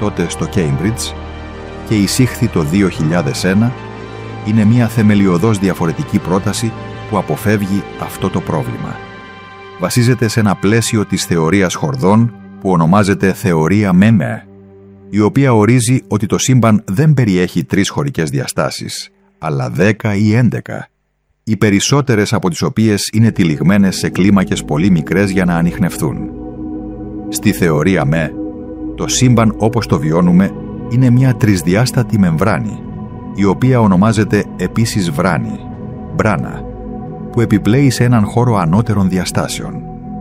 τότε στο Cambridge, και εισήχθη το 2001, είναι μια θεμελιωδώς διαφορετική πρόταση που αποφεύγει αυτό το πρόβλημα. Βασίζεται σε ένα πλαίσιο της θεωρίας χορδών που ονομάζεται θεωρία Μέμε, η οποία ορίζει ότι το σύμπαν δεν περιέχει 3 χωρικές διαστάσεις, αλλά 10 ή 11, οι περισσότερες από τις οποίες είναι τυλιγμένες σε κλίμακες πολύ μικρές για να ανιχνευθούν. Στη θεωρία Με, το σύμπαν όπως το βιώνουμε είναι μια τρισδιάστατη μεμβράνη, η οποία ονομάζεται επίσης βράνη, μπράνα, που επιπλέει σε έναν χώρο ανώτερων διαστάσεων.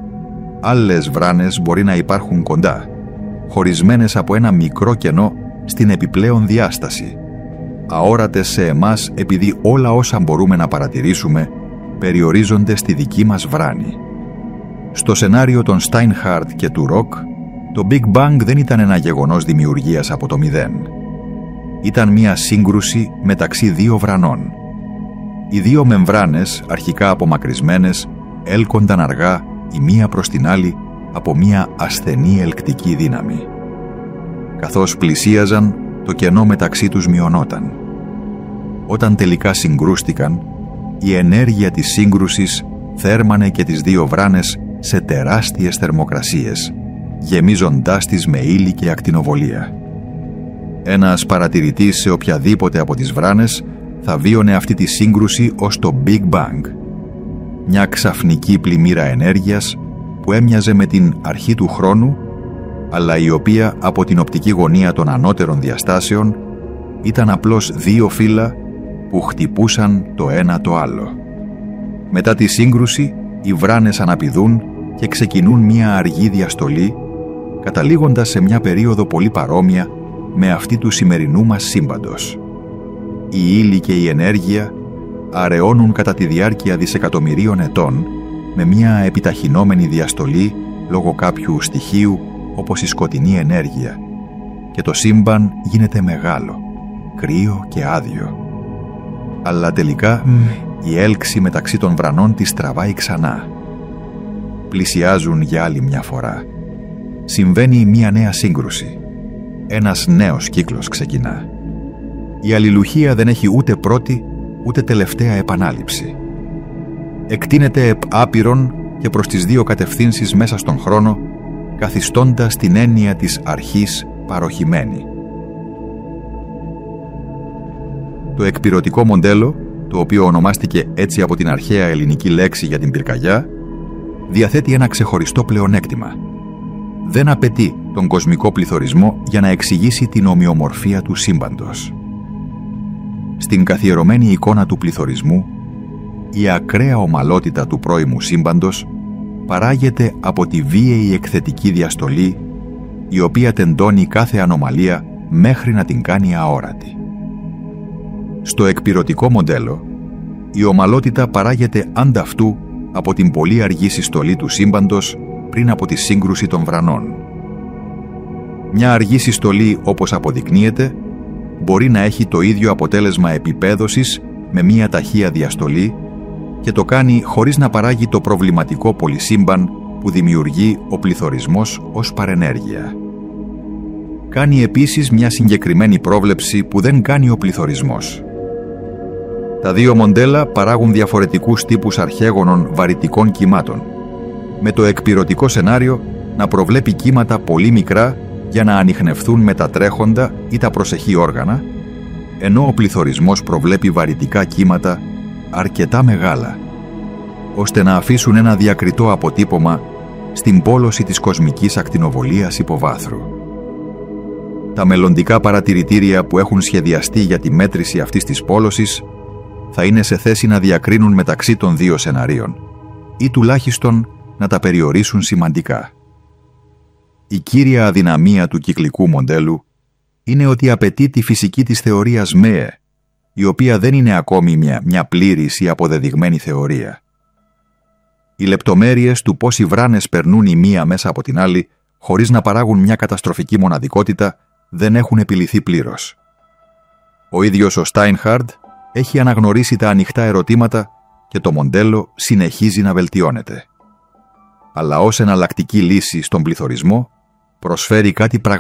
Άλλες βράνες μπορεί να υπάρχουν κοντά, χωρισμένες από ένα μικρό κενό στην επιπλέον διάσταση, αόρατες σε εμάς επειδή όλα όσα μπορούμε να παρατηρήσουμε περιορίζονται στη δική μας βράνη. Στο σενάριο των Steinhardt και του Rock, το Big Bang δεν ήταν ένα γεγονός δημιουργίας από το μηδέν. Ήταν μια σύγκρουση μεταξύ 2 βρανών. Οι 2 μεμβράνες, αρχικά απομακρυσμένες, έλκονταν αργά η μία προς την άλλη από μια ασθενή ελκτική δύναμη. Καθώς πλησίαζαν, το κενό μεταξύ τους μειωνόταν. Όταν τελικά συγκρούστηκαν, η ενέργεια της σύγκρουσης θέρμανε και τις 2 βράνες σε τεράστιες θερμοκρασίες, γεμίζοντάς τις με ύλη και ακτινοβολία. Ένας παρατηρητής σε οποιαδήποτε από τις βράνες θα βίωνε αυτή τη σύγκρουση ως το Big Bang, μια ξαφνική πλημμύρα ενέργειας που έμοιαζε με την αρχή του χρόνου, αλλά η οποία από την οπτική γωνία των ανώτερων διαστάσεων ήταν απλώς 2 φύλλα που χτυπούσαν το ένα το άλλο. Μετά τη σύγκρουση, οι βράνες αναπηδούν και ξεκινούν μια αργή διαστολή, καταλήγοντας σε μια περίοδο πολύ παρόμοια με αυτή του σημερινού μας σύμπαντος. Η ύλη και η ενέργεια αραιώνουν κατά τη διάρκεια δισεκατομμυρίων ετών με μια επιταχυνόμενη διαστολή λόγω κάποιου στοιχείου όπως η σκοτεινή ενέργεια, και το σύμπαν γίνεται μεγάλο, κρύο και άδειο. Αλλά τελικά η έλξη μεταξύ των βρανών της τραβάει ξανά. Πλησιάζουν για άλλη μια φορά. Συμβαίνει μια νέα σύγκρουση. Ένας νέος κύκλος ξεκινά. Η αλληλουχία δεν έχει ούτε πρώτη ούτε τελευταία επανάληψη. Εκτείνεται άπειρον και προς τις 2 κατευθύνσεις μέσα στον χρόνο, καθιστώντας την έννοια της αρχής παροχημένη. Το εκπυρωτικό μοντέλο, το οποίο ονομάστηκε έτσι από την αρχαία ελληνική λέξη για την πυρκαγιά, διαθέτει ένα ξεχωριστό πλεονέκτημα. Δεν απαιτεί τον κοσμικό πληθωρισμό για να εξηγήσει την ομοιομορφία του σύμπαντος. Στην καθιερωμένη εικόνα του πληθωρισμού, η ακραία ομαλότητα του πρώιμου σύμπαντος παράγεται από τη βίαιη εκθετική διαστολή, η οποία τεντώνει κάθε ανομαλία μέχρι να την κάνει αόρατη. Στο εκπυρωτικό μοντέλο, η ομαλότητα παράγεται ανταυτού από την πολύ αργή συστολή του σύμπαντος πριν από τη σύγκρουση των βρανών. Μια αργή συστολή, όπως αποδεικνύεται, μπορεί να έχει το ίδιο αποτέλεσμα επιπέδωσης με μια ταχεία διαστολή και το κάνει χωρίς να παράγει το προβληματικό πολυσύμπαν που δημιουργεί ο πληθωρισμός ως παρενέργεια. Κάνει επίσης μια συγκεκριμένη πρόβλεψη που δεν κάνει ο πληθωρισμός. Τα 2 μοντέλα παράγουν διαφορετικούς τύπους αρχαίγωνων βαρυτικών κυμάτων, με το εκπυρωτικό σενάριο να προβλέπει κύματα πολύ μικρά για να ανιχνευθούν με τα τρέχοντα ή τα προσεχή όργανα, ενώ ο πληθωρισμός προβλέπει βαρυτικά κύματα αρκετά μεγάλα, ώστε να αφήσουν ένα διακριτό αποτύπωμα στην πόλωση της κοσμικής ακτινοβολίας υποβάθρου. Τα μελλοντικά παρατηρητήρια που έχουν σχεδιαστεί για τη μέτρηση αυτής της πόλωσης θα είναι σε θέση να διακρίνουν μεταξύ των 2 σεναρίων ή τουλάχιστον να τα περιορίσουν σημαντικά. Η κύρια αδυναμία του κυκλικού μοντέλου είναι ότι απαιτεί τη φυσική της θεωρίας ΜΕΕ, η οποία δεν είναι ακόμη μια πλήρης ή αποδεδειγμένη θεωρία. Οι λεπτομέρειες του πώς οι βράνες περνούν η μία μέσα από την άλλη χωρίς να παράγουν μια καταστροφική μοναδικότητα δεν έχουν επιλυθεί πλήρως. Ο ίδιος ο Steinhardt έχει αναγνωρίσει τα ανοιχτά ερωτήματα και το μοντέλο συνεχίζει να βελτιώνεται. Αλλά ως εναλλακτική λύση στον πληθωρισμό προσφέρει κάτι